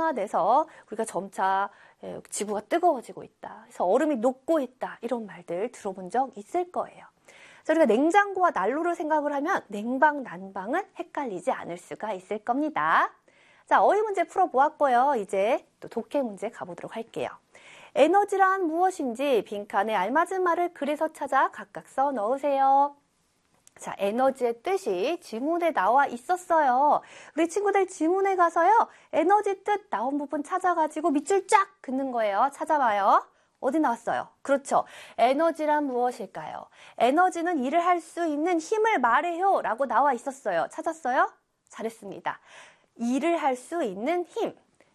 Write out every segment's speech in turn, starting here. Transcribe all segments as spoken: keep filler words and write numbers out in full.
온화화돼서 우리가 점차 지구가 뜨거워지고 있다. 그래서 얼음이 녹고 있다. 이런 말들 들어본 적 있을 거예요. 그래서 우리가 냉장고와 난로를 생각을 하면 냉방, 난방은 헷갈리지 않을 수가 있을 겁니다. 자, 어휘 문제 풀어보았고요. 이제 또 독해 문제 가보도록 할게요. 에너지란 무엇인지 빈칸에 알맞은 말을 글에서 찾아 각각 써 넣으세요. 자, 에너지의 뜻이 지문에 나와 있었어요. 우리 친구들 지문에 가서요. 에너지 뜻 나온 부분 찾아가지고 밑줄 쫙 긋는 거예요. 찾아봐요. 어디 나왔어요? 그렇죠. 에너지란 무엇일까요? 에너지는 일을 할 수 있는 힘을 말해요 라고 나와 있었어요. 찾았어요? 잘했습니다. 일을 할 수 있는 힘.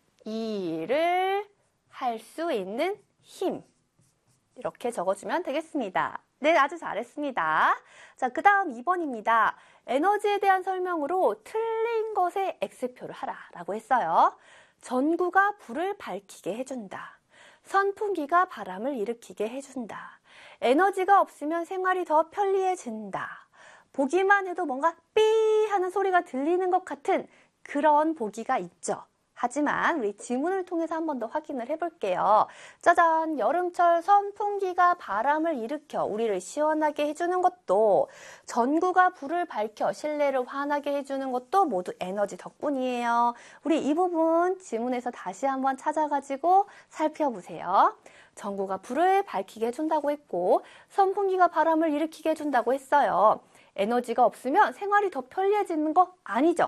일을 할 수 있는 힘. 이렇게 적어주면 되겠습니다. 네, 아주 잘했습니다. 자, 그 다음 이 번입니다. 에너지에 대한 설명으로 틀린 것에 X표를 하라 라고 했어요. 전구가 불을 밝히게 해준다. 선풍기가 바람을 일으키게 해준다. 에너지가 없으면 생활이 더 편리해진다. 보기만 해도 뭔가 삐 하는 소리가 들리는 것 같은 그런 보기가 있죠. 하지만 우리 지문을 통해서 한 번 더 확인을 해볼게요. 짜잔! 여름철 선풍기가 바람을 일으켜 우리를 시원하게 해주는 것도, 전구가 불을 밝혀 실내를 환하게 해주는 것도 모두 에너지 덕분이에요. 우리 이 부분 지문에서 다시 한번 찾아가지고 살펴보세요. 전구가 불을 밝히게 해준다고 했고 선풍기가 바람을 일으키게 해준다고 했어요. 에너지가 없으면 생활이 더 편리해지는 거 아니죠?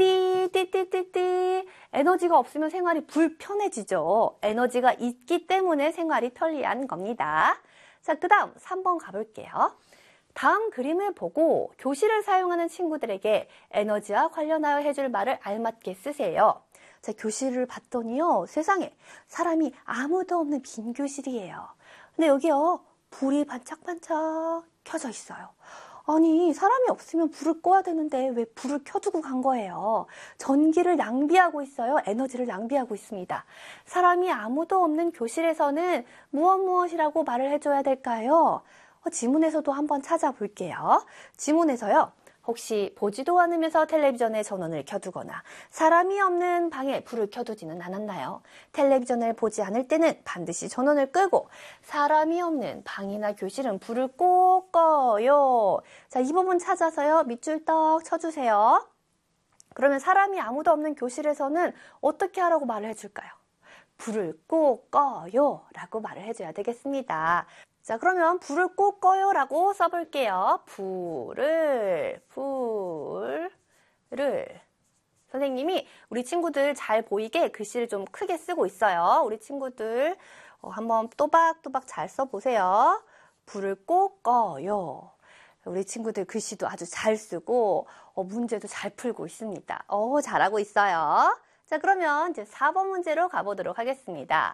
띠띠띠띠띠. 에너지가 없으면 생활이 불편해지죠. 에너지가 있기 때문에 생활이 편리한 겁니다. 자, 그 다음 삼 번 가볼게요. 다음 그림을 보고 교실을 사용하는 친구들에게 에너지와 관련하여 해줄 말을 알맞게 쓰세요. 자, 교실을 봤더니요, 세상에 사람이 아무도 없는 빈 교실이에요. 근데 여기요, 불이 반짝반짝 켜져 있어요. 아니, 사람이 없으면 불을 꺼야 되는데 왜 불을 켜두고 간 거예요? 전기를 낭비하고 있어요. 에너지를 낭비하고 있습니다. 사람이 아무도 없는 교실에서는 무엇 무엇이라고 말을 해줘야 될까요? 어, 지문에서도 한번 찾아볼게요. 지문에서요. 혹시 보지도 않으면서 텔레비전의 전원을 켜두거나 사람이 없는 방에 불을 켜두지는 않았나요? 텔레비전을 보지 않을 때는 반드시 전원을 끄고 사람이 없는 방이나 교실은 불을 꼭 꺼요. 자, 이 부분 찾아서요. 밑줄 떡 쳐주세요. 그러면 사람이 아무도 없는 교실에서는 어떻게 하라고 말을 해줄까요? 불을 꼭 꺼요 라고 말을 해줘야 되겠습니다. 자, 그러면 불을 꼭 꺼요 라고 써볼게요. 불을, 불을. 선생님이 우리 친구들 잘 보이게 글씨를 좀 크게 쓰고 있어요. 우리 친구들 어, 한번 또박또박 잘 써보세요. 불을 꼭 꺼요. 우리 친구들 글씨도 아주 잘 쓰고 어, 문제도 잘 풀고 있습니다. 어, 잘하고 있어요. 자, 그러면 이제 사 번 문제로 가보도록 하겠습니다.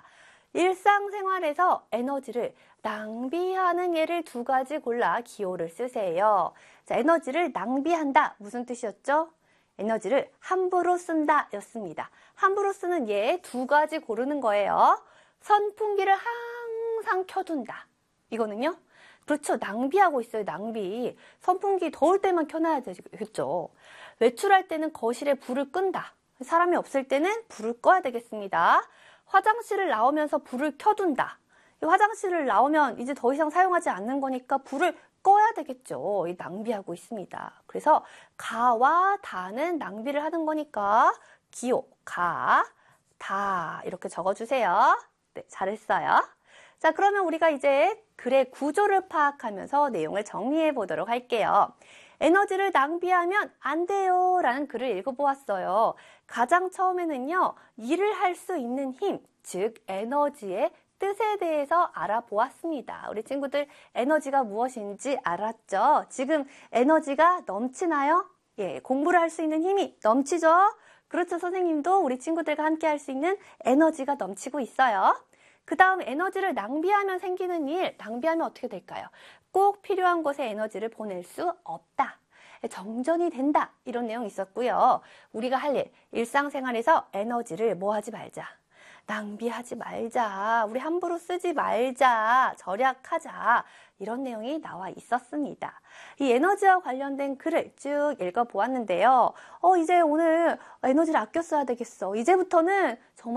일상생활에서 에너지를 낭비하는 예를 두 가지 골라 기호를 쓰세요. 자, 에너지를 낭비한다. 무슨 뜻이었죠? 에너지를 함부로 쓴다 였습니다. 함부로 쓰는 예 두 가지 고르는 거예요. 선풍기를 항상 켜둔다. 이거는요? 그렇죠. 낭비하고 있어요. 낭비. 선풍기 더울 때만 켜놔야 되겠죠. 외출할 때는 거실에 불을 끈다. 사람이 없을 때는 불을 꺼야 되겠습니다. 화장실을 나오면서 불을 켜둔다. 화장실을 나오면 이제 더 이상 사용하지 않는 거니까 불을 꺼야 되겠죠. 낭비하고 있습니다. 그래서 가와 다는 낭비를 하는 거니까 기호, 가, 다 이렇게 적어주세요. 네, 잘했어요. 자, 그러면 우리가 이제 글의 구조를 파악하면서 내용을 정리해 보도록 할게요. 에너지를 낭비하면 안 돼요 라는 글을 읽어보았어요. 가장 처음에는요, 일을 할 수 있는 힘, 즉 에너지의 뜻에 대해서 알아보았습니다. 우리 친구들 에너지가 무엇인지 알았죠? 지금 에너지가 넘치나요? 예, 공부를 할 수 있는 힘이 넘치죠? 그렇죠, 선생님도 우리 친구들과 함께 할 수 있는 에너지가 넘치고 있어요. 그 다음 에너지를 낭비하면 생기는 일, 낭비하면 어떻게 될까요? 꼭 필요한 곳에 에너지를 보낼 수 없다. 정전이 된다. 이런 내용이 있었고요. 우리가 할 일, 일상생활에서 에너지를 뭐 하지 말자. 낭비하지 말자. 우리 함부로 쓰지 말자. 절약하자. 이런 내용이 나와 있었습니다. 이 에너지와 관련된 글을 쭉 읽어보았는데요. 어, 이제 오늘 에너지를 아껴 써야 되겠어. 이제부터는 정말